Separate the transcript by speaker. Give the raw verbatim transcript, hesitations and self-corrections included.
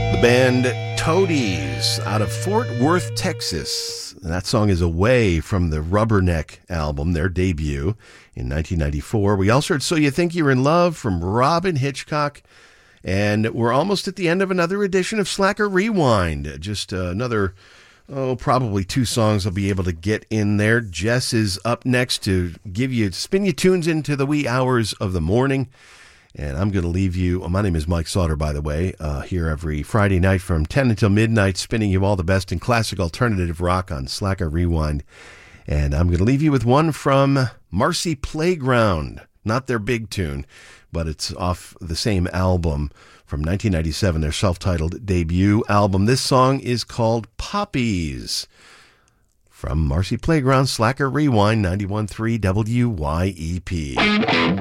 Speaker 1: The band Toadies out of Fort Worth, Texas. That song is Away from the Rubberneck album, their debut in nineteen ninety-four. We also heard So You Think You're in Love from Robyn Hitchcock. And we're almost at the end of another edition of Slacker Rewind. Just uh, another, oh, probably two songs I'll be able to get in there. Jess is up next to give you, spin your tunes into the wee hours of the morning. And I'm going to leave you, my name is Mike Sauter, by the way, uh, here every Friday night from ten until midnight, spinning you all the best in classic alternative rock on Slacker Rewind. And I'm going to leave you with one from Marcy Playground, not their big tune, but it's off the same album from nineteen ninety-seven, their self-titled debut album. This song is called Poppies. From Marcy Playground, Slacker Rewind, ninety-one point three W Y E P.